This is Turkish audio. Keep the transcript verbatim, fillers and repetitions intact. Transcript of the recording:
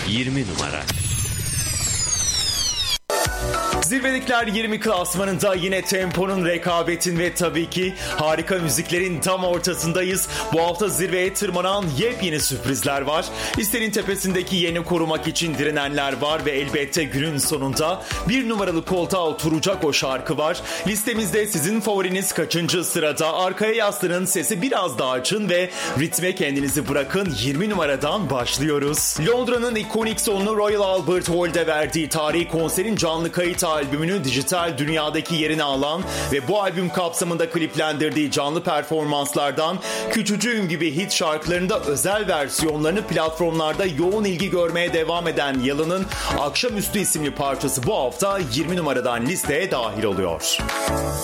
yirmi numara. Zirvedekiler yirmi klasmanında yine temponun, rekabetin ve tabii ki harika müziklerin tam ortasındayız. Bu hafta zirveye tırmanan yepyeni sürprizler var. Listenin tepesindeki yerini korumak için direnenler var ve elbette günün sonunda bir numaralı koltuğa oturacak o şarkı var. Listemizde sizin favoriniz kaçıncı sırada? Arkaya yaslanın, sesi biraz daha açın ve ritme kendinizi bırakın. yirmi numaradan başlıyoruz. Londra'nın ikonik sonunu Royal Albert Hall'de verdiği tarihi konserin canlı kayıt albümünün dijital dünyadaki yerini alan ve bu albüm kapsamında kliplendirdiği canlı performanslardan Küçücüğüm gibi hit şarkılarında özel versiyonlarını platformlarda yoğun ilgi görmeye devam eden Yalın'ın Akşamüstü isimli parçası bu hafta yirmi numaradan listeye dahil oluyor.